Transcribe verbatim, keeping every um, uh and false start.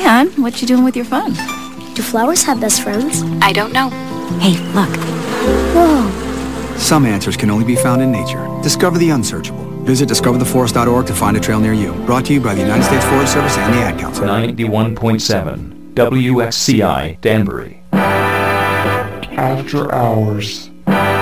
hon, what you doing with your phone? Do flowers have best friends? I don't know. Hey, look. Whoa. Some answers can only be found in nature. Discover the unsearchable. Visit discover the forest dot org to find a trail near you. Brought to you by the United States Forest Service and the Ad Council. ninety-one point seven W X C I, Danbury. After hours.